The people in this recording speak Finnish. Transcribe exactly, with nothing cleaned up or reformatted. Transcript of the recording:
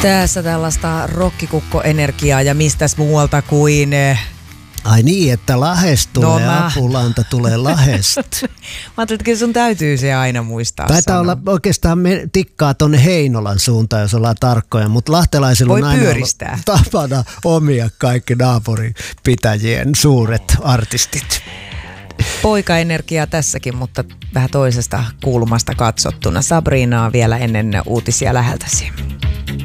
Tässä tällaista rokkikukko-energiaa ja mistäs muualta kuin... Ai niin, että Lahes tulee, no mä... Apulanta tulee Lahesta. Mä ajattelin, että kyllä sun täytyy se aina muistaa Taitaa sanoa. olla oikeastaan me tikkaa tonne Heinolan suuntaan, jos ollaan tarkkoja, mutta lahtelaisilla voi on aina pyöristää. tapana omia kaikki naapuripitäjien suuret artistit. Poikaenergiaa tässäkin, mutta vähän toisesta kulmasta katsottuna. Sabrinaa vielä ennen uutisia läheltäsi.